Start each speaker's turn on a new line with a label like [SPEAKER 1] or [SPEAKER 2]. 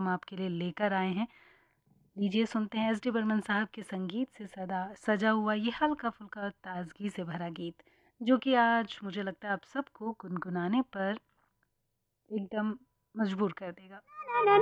[SPEAKER 1] हम आपके लिए लेकर आए हैं। लीजिए सुनते हैं एस डी बर्मन साहब के संगीत से सजा हुआ ये हल्का फुल्का ताजगी से भरा गीत, जो कि आज मुझे लगता है आप सबको गुनगुनाने पर एकदम मजबूर कर देगा।